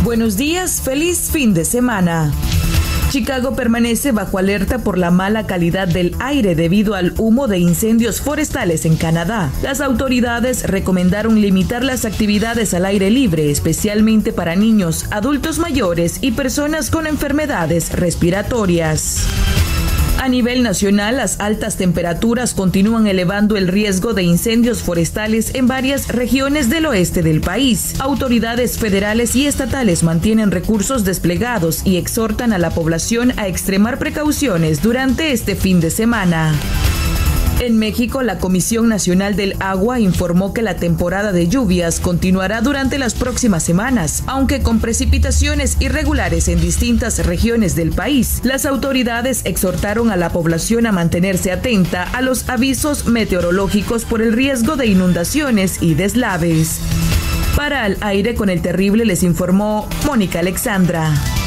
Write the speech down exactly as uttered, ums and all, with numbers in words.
Buenos días, feliz fin de semana. Chicago permanece bajo alerta por la mala calidad del aire debido al humo de incendios forestales en Canadá. Las autoridades recomendaron limitar las actividades al aire libre, especialmente para niños, adultos mayores y personas con enfermedades respiratorias. A nivel nacional, las altas temperaturas continúan elevando el riesgo de incendios forestales en varias regiones del oeste del país. Autoridades federales y estatales mantienen recursos desplegados y exhortan a la población a extremar precauciones durante este fin de semana. En México, la Comisión Nacional del Agua informó que la temporada de lluvias continuará durante las próximas semanas, aunque con precipitaciones irregulares en distintas regiones del país. Las autoridades exhortaron a la población a mantenerse atenta a los avisos meteorológicos por el riesgo de inundaciones y deslaves. Para Al Aire con el Terrible les informó Mónica Alexandra.